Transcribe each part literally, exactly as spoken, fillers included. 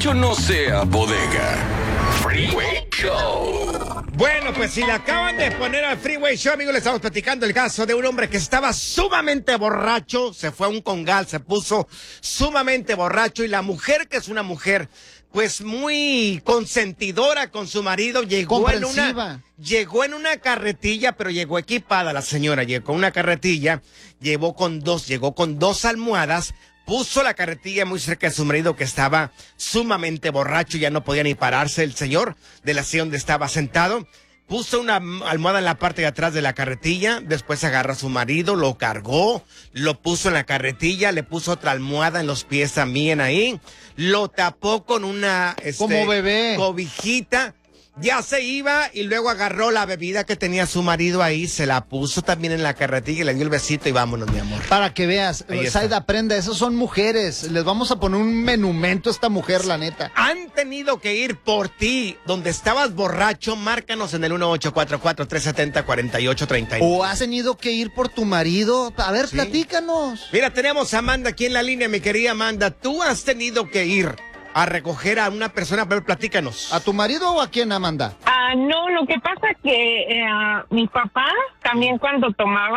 rancho no sea bodega. Freeway Show. Bueno, pues si le acaban de poner al Freeway Show, amigos, le estamos platicando el caso de un hombre que estaba sumamente borracho, se fue a un congal, se puso sumamente borracho, y la mujer, que es una mujer pues muy consentidora con su marido, llegó en una llegó en una carretilla, pero llegó equipada la señora, llegó con una carretilla, llevó con dos, llegó con dos almohadas. Puso la carretilla muy cerca de su marido, que estaba sumamente borracho, ya no podía ni pararse el señor de la silla donde estaba sentado. Puso una almohada en la parte de atrás de la carretilla, después agarró a su marido, lo cargó, lo puso en la carretilla, le puso otra almohada en los pies también ahí, lo tapó con una este, como bebé cobijita. Ya se iba y luego agarró la bebida que tenía su marido ahí, se la puso también en la carretilla y le dio el besito y vámonos, mi amor. Para que veas, Saida, aprenda, esas son mujeres. Les vamos a poner un menumento a esta mujer, la neta. Han tenido que ir por ti, donde estabas borracho, márcanos en el uno ocho cuatro cuatro, tres siete cero, cuatro ocho tres nueve. O has tenido que ir por tu marido. A ver, ¿sí? Platícanos. Mira, tenemos a Amanda aquí en la línea, mi querida Amanda. Tú has tenido que ir a recoger a una persona, pero platícanos. ¿A tu marido o a quién, Amanda? Ah, uh, no, lo que pasa es que eh, mi papá también cuando tomaba,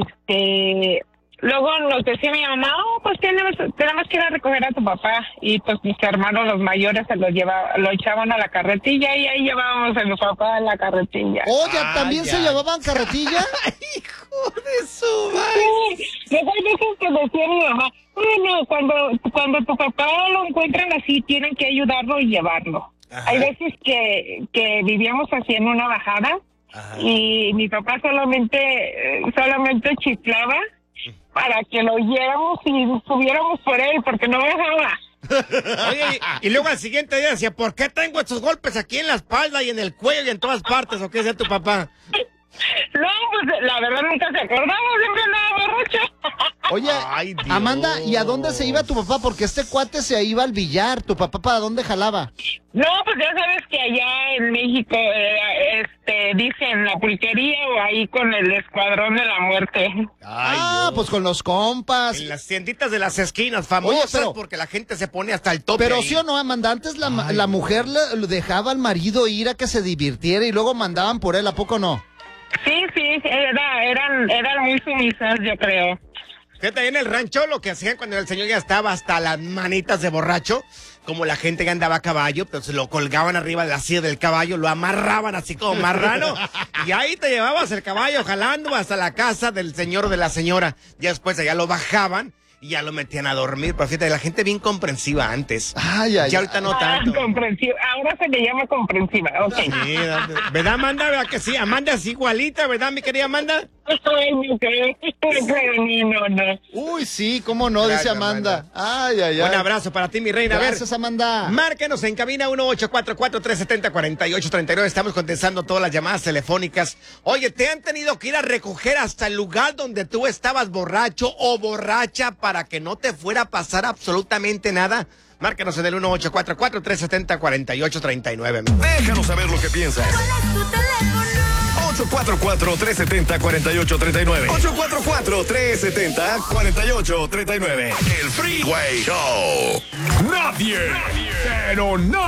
este, luego nos decía mi mamá, oh, pues tenemos, tenemos que ir a recoger a tu papá, y pues mis hermanos los mayores se lo lleva, lo echaban a la carretilla y ahí llevábamos a mi papá en la carretilla. Oye, oh, ¿también ay, se ay. llevaban carretilla? Hijo de su madre. Sí, luego hay veces que decía mi mamá, bueno, cuando, cuando tu papá lo encuentran así, tienen que ayudarlo y llevarlo. Ajá. Hay veces que, que vivíamos así en una bajada. Ajá. Y mi papá solamente, solamente chiflaba para que lo lleváramos y subiéramos por él, porque no dejaba. Oye, y, y luego al siguiente día decía, ¿por qué tengo estos golpes aquí en la espalda y en el cuello y en todas partes? ¿O qué decía tu papá? No, pues la verdad nunca se acordaba, siempre andaba borracho. Oye, ay, Amanda, ¿y a dónde se iba tu papá? Porque este cuate se iba al billar. ¿Tu papá para dónde jalaba? No, pues ya sabes que allá en México eh, este, dicen la pulquería o ahí con el escuadrón de la muerte. Ay, ah, Dios. Pues con los compas. En las tienditas de las esquinas, famosas. Oye, pero, porque la gente se pone hasta el tope. Pero ahí. Sí o no, Amanda, antes la, la mujer le, dejaba al marido ir a que se divirtiera y luego mandaban por él, ¿a poco no? Sí, sí, era, eran, eran muy sumisas, yo creo. Fíjate, en el rancho lo que hacían cuando el señor ya estaba hasta las manitas de borracho, como la gente que andaba a caballo, pues lo colgaban arriba de la silla del caballo, lo amarraban así como marrano, y ahí te llevabas el caballo jalando hasta la casa del señor o de la señora. Ya después allá lo bajaban y ya lo metían a dormir. Pero fíjate, la gente bien comprensiva antes. Ay, ay, ya ahorita no ah, tanto. Comprensiva. Ahora se le llama comprensiva. Okay. Sí, ¿verdad, Amanda? ¿Verdad que sí? Amanda es igualita, ¿verdad, mi querida Amanda? Ay, no creo. No, no. Uy, sí, cómo no, Gracias, dice Amanda. Amanda. Ay, ay, ay. Un abrazo para ti, mi reina. Gracias, a ver, Amanda. Márquenos en cabina uno ocho cuatro cuatro, tres siete cero, cuatro ocho tres nueve. Estamos contestando todas las llamadas telefónicas. Oye, ¿te han tenido que ir a recoger hasta el lugar donde tú estabas borracho o borracha para que no te fuera a pasar absolutamente nada? Márquenos en el uno ocho cuatro cuatro, tres siete cero, cuatro ocho tres nueve. Déjanos saber lo que piensas. ¿Cuál es tu teléfono? ocho cuatro cuatro, tres siete cero, cuatro ocho tres nueve. ocho cuatro cuatro, tres siete cero, cuatro ocho tres nueve. El Freeway Show. Nadie, nadie, pero no.